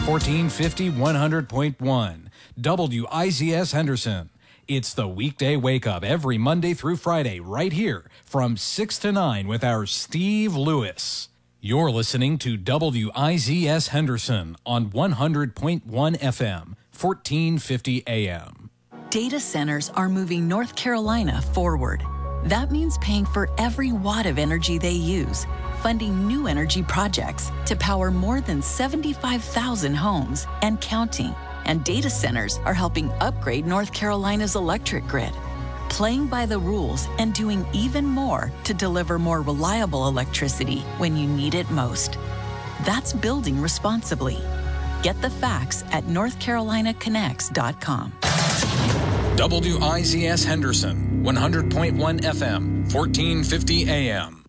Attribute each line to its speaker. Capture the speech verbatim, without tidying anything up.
Speaker 1: fourteen fifty, one hundred point one. W I Z S Henderson. It's the weekday wake up every Monday through Friday right here from six to nine with our Steve Lewis. You're listening to W I Z S Henderson on one hundred point one F M, fourteen fifty A M.
Speaker 2: Data centers are moving North Carolina forward. That means paying for every watt of energy they use, funding new energy projects to power more than seventy-five thousand homes and counting. And data centers are helping upgrade North Carolina's electric grid, playing by the rules and doing even more to deliver more reliable electricity when you need it most. That's building responsibly. Get the facts at north carolina connects dot com.
Speaker 1: W I Z S Henderson, one hundred point one F M, fourteen fifty A M.